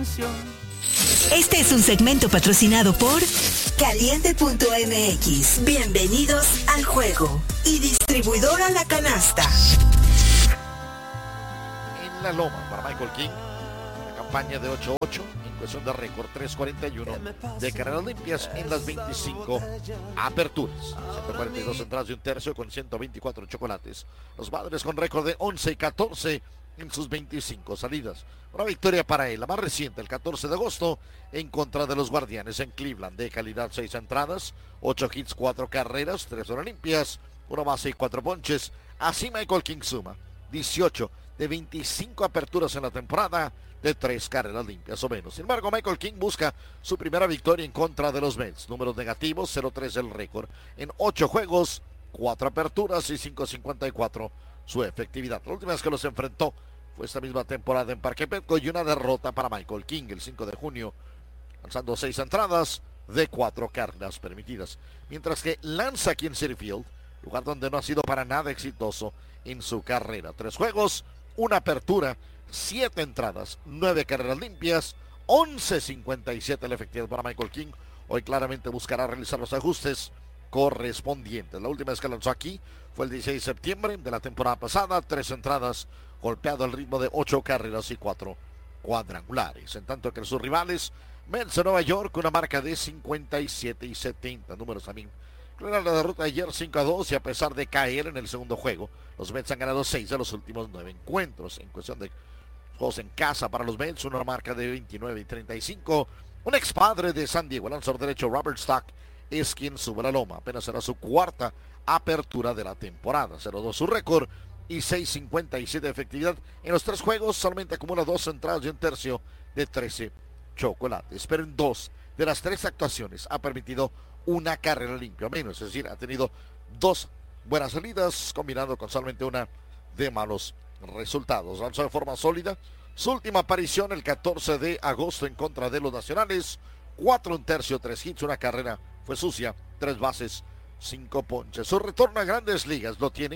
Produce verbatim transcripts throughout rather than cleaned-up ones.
canción. Este es un segmento patrocinado por Caliente punto m x. Bienvenidos al juego. Y distribuidora La Canasta. En la loma para Michael King. La campaña de ocho ocho. En cuestión de récord tres cuarenta y uno de carreras limpias en las veinticinco aperturas. ciento cuarenta y dos entradas de un tercio con ciento veinticuatro chocolates. Los Padres con récord de once y catorce en sus veinticinco salidas. Una victoria para él, la más reciente, el catorce de agosto, en contra de los Guardianes en Cleveland. De calidad, seis entradas, ocho hits, cuatro carreras, tres horas limpias, una base y cuatro ponches. Así Michael King suma dieciocho de veinticinco aperturas en la temporada, de tres carreras limpias o menos. Sin embargo, Michael King busca su primera victoria en contra de los Mets. Números negativos, cero tres el récord. En ocho juegos, cuatro aperturas y cinco cincuenta y cuatro su efectividad. La última vez que los enfrentó fue esta misma temporada en Parque Petco y una derrota para Michael King el cinco de junio, lanzando seis entradas de cuatro carreras permitidas. Mientras que lanza aquí en Citi Field, lugar donde no ha sido para nada exitoso en su carrera. Tres juegos, una apertura, siete entradas, nueve carreras limpias, once cincuenta y siete la efectividad para Michael King. Hoy claramente buscará realizar los ajustes correspondientes. La última vez que lanzó aquí fue el dieciséis de septiembre de la temporada pasada, tres entradas, golpeado al ritmo de ocho carreras y cuatro cuadrangulares. En tanto que sus rivales, Mets de Nueva York, una marca de cincuenta y siete y setenta. Números también. La derrota de ayer cinco a dos y a pesar de caer en el segundo juego, los Mets han ganado seis de los últimos nueve encuentros. En cuestión de juegos en casa para los Mets, una marca de veintinueve y treinta y cinco. Un ex padre de San Diego, el lanzador derecho Robert Stock, es quien sube la loma. Apenas será su cuarta apertura de la temporada. cero dos su récord y seis cincuenta y siete de efectividad. En los tres juegos solamente acumula dos entradas y un tercio de trece chocolates. Pero en dos de las tres actuaciones ha permitido una carrera limpia menos. Es decir, ha tenido dos buenas salidas combinando con solamente una de malos resultados. Lanzó de forma sólida su última aparición el catorce de agosto en contra de los Nacionales. Cuatro un tercio, tres hits, una carrera fue sucia, tres bases, cinco ponches. Su retorno a grandes ligas lo tiene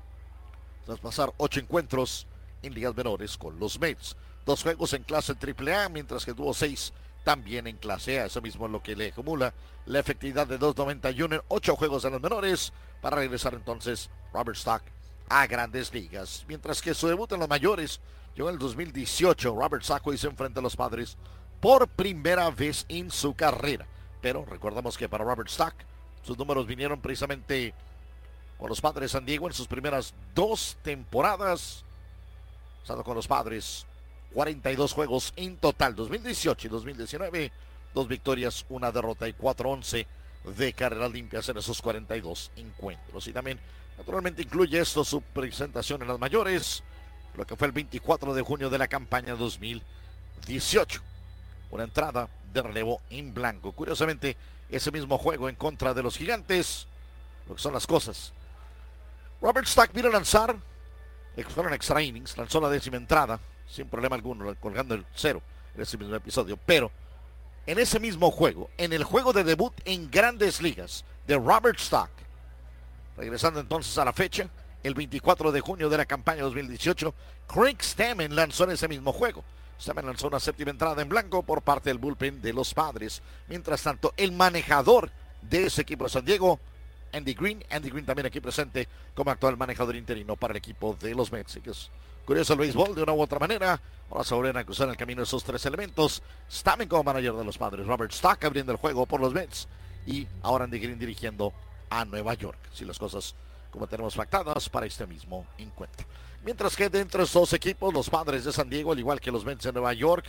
tras pasar ocho encuentros en ligas menores con los Mets. Dos juegos en clase triple A, mientras que tuvo seis también en clase A. Eso mismo es lo que le acumula la efectividad de dos noventa y uno en ocho juegos en los menores para regresar entonces Robert Stock a grandes ligas. Mientras que su debut en los mayores llegó en el dos mil dieciocho. Robert Stock hoy se enfrenta a los Padres por primera vez en su carrera. Pero recordamos que para Robert Stock sus números vinieron precisamente con los Padres de San Diego en sus primeras dos temporadas. Estando con los Padres, cuarenta y dos juegos en total, dos mil dieciocho y dos mil diecinueve. Dos victorias, una derrota y cuatro once de carreras limpias en esos cuarenta y dos encuentros. Y también, naturalmente, incluye esto su presentación en las mayores, lo que fue el veinticuatro de junio de la campaña dos mil dieciocho. Una entrada de relevo en blanco. Curiosamente, ese mismo juego en contra de los Gigantes, lo que son las cosas. Robert Stock vino a lanzar, fueron extra innings, lanzó la décima entrada, sin problema alguno, colgando el cero en ese mismo episodio. Pero en ese mismo juego, en el juego de debut en grandes ligas de Robert Stock, regresando entonces a la fecha, el veinticuatro de junio de la campaña dos mil dieciocho, Craig Stammen lanzó en ese mismo juego. Stammen lanzó una séptima entrada en blanco por parte del bullpen de los Padres. Mientras tanto, el manejador de ese equipo de San Diego, Andy Green, Andy Green también aquí presente como actual manejador interino para el equipo de los Mets. Que es curioso el béisbol de una u otra manera. Ahora se vuelven a cruzar el camino esos tres elementos. Stammen como manager de los Padres, Robert Stock abriendo el juego por los Mets y ahora Andy Green dirigiendo a Nueva York. Si las cosas como tenemos pactadas para este mismo encuentro. Mientras que dentro de estos dos equipos, los Padres de San Diego, al igual que los Mets de Nueva York,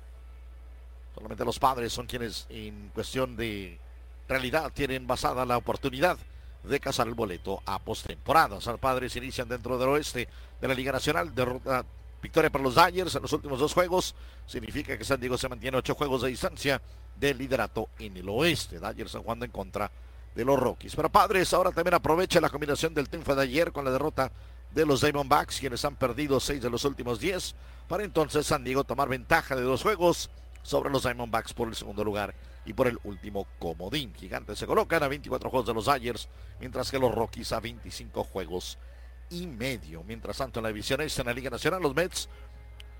solamente los Padres son quienes en cuestión de realidad tienen basada la oportunidad de cazar el boleto a postemporada. Los Padres inician dentro del oeste de la Liga Nacional, derrota, victoria para los Dodgers en los últimos dos juegos, significa que San Diego se mantiene ocho juegos de distancia del liderato en el oeste. Dodgers están jugando en contra de los Rockies. Pero Padres ahora también aprovecha la combinación del triunfo de ayer con la derrota de los Diamondbacks, quienes han perdido seis de los últimos diez, para entonces San Diego tomar ventaja de dos juegos sobre los Diamondbacks por el segundo lugar y por el último comodín. Gigantes se colocan a veinticuatro juegos de los Dodgers, mientras que los Rockies a veinticinco juegos y medio. Mientras tanto, en la división este en la Liga Nacional, los Mets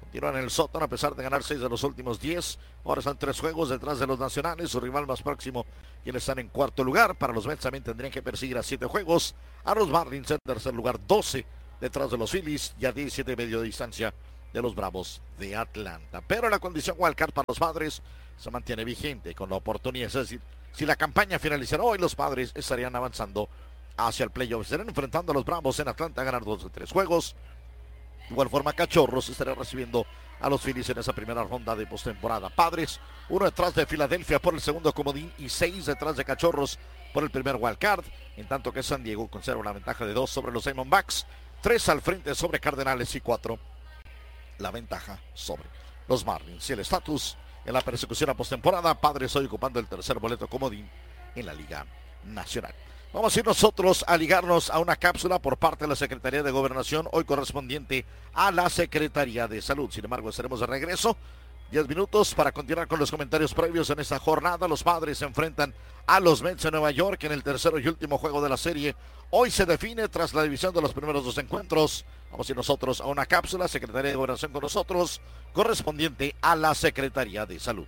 Continúan en el sótano a pesar de ganar seis de los últimos diez. Ahora están tres juegos detrás de los nacionales. Su rival más próximo, quienes están en cuarto lugar. Para los Mets también tendrían que perseguir a siete juegos. A los Marlins en tercer lugar, doce detrás de los Phillies y a diecisiete y medio de distancia de los Bravos de Atlanta. Pero la condición wildcard para los Padres se mantiene vigente con la oportunidad. Es decir, si la campaña finalizara hoy, los Padres estarían avanzando hacia el playoff. Estarán enfrentando a los Bravos en Atlanta a ganar dos de tres juegos. De igual forma, Cachorros estará recibiendo a los Phillies en esa primera ronda de postemporada. Padres, uno detrás de Filadelfia por el segundo comodín y seis detrás de Cachorros por el primer wildcard. En tanto que San Diego conserva una ventaja de dos sobre los Diamondbacks, tres al frente sobre Cardenales y cuatro la ventaja sobre los Marlins. Y el estatus en la persecución a postemporada, Padres hoy ocupando el tercer boleto comodín en la Liga Nacional. Vamos a ir nosotros a ligarnos a una cápsula por parte de la Secretaría de Gobernación, hoy correspondiente a la Secretaría de Salud. Sin embargo, estaremos de regreso. diez minutos para continuar con los comentarios previos en esta jornada. Los Padres se enfrentan a los Mets de Nueva York en el tercero y último juego de la serie. Hoy se define tras la división de los primeros dos encuentros. Vamos a ir nosotros a una cápsula, Secretaría de Gobernación con nosotros, correspondiente a la Secretaría de Salud.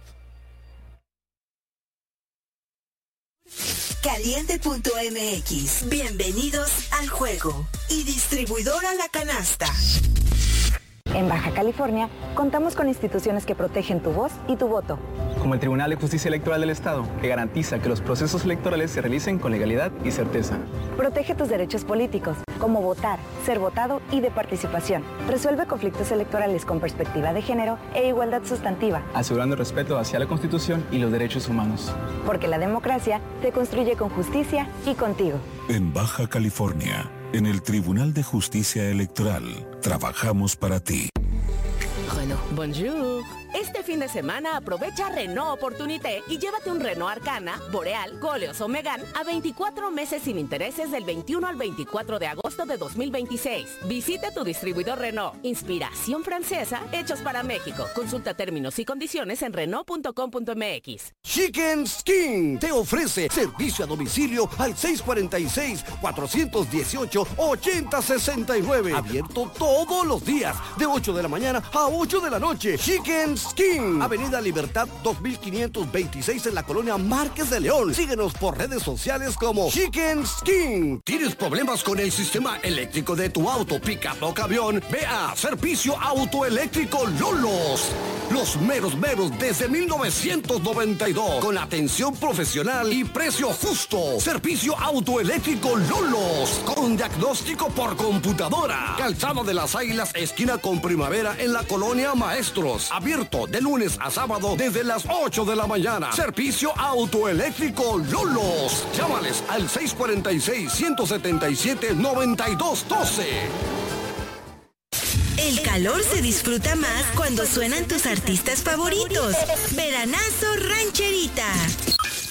Caliente punto m x. Bienvenidos al juego. Y distribuidora La Canasta. En Baja California, contamos con instituciones que protegen tu voz y tu voto. Como el Tribunal de Justicia Electoral del Estado, que garantiza que los procesos electorales se realicen con legalidad y certeza. Protege tus derechos políticos, como votar, ser votado y de participación. Resuelve conflictos electorales con perspectiva de género e igualdad sustantiva. Asegurando el respeto hacia la Constitución y los derechos humanos. Porque la democracia se construye con justicia y contigo. En Baja California, en el Tribunal de Justicia Electoral, trabajamos para ti. Renault. Bonjour. Este fin de semana aprovecha Renault Opportunité y llévate un Renault Arcana, Boreal, Koleos o Megane a veinticuatro meses sin intereses del veintiuno al veinticuatro de agosto de dos mil veintiséis. Visita tu distribuidor Renault. Inspiración francesa, hechos para México. Consulta términos y condiciones en Renault punto com punto m x. Chicken Skin te ofrece servicio a domicilio al seis cuatro seis, cuatro uno ocho, ocho cero seis nueve. Abierto todos los días, de ocho de la mañana a ocho de la noche. Chicken Skin, Avenida Libertad dos mil quinientos veintiséis en la colonia Márquez de León. Síguenos por redes sociales como Chicken Skin. ¿Tienes problemas con el sistema eléctrico de tu auto, pickup o camión? Ve a Servicio Autoeléctrico Lolos. Los meros meros desde mil novecientos noventa y dos. Con atención profesional y precio justo. Servicio Autoeléctrico Lolos. Con diagnóstico por computadora. Calzada de las Águilas, esquina con Primavera en la colonia Maestros. Abierto de lunes a sábado desde las ocho de la mañana. Servicio Autoeléctrico Lolos. Llámales al seis cuatro seis, uno siete siete, nueve dos uno dos. El calor se disfruta más cuando suenan tus artistas favoritos. Veranazo Rancherita.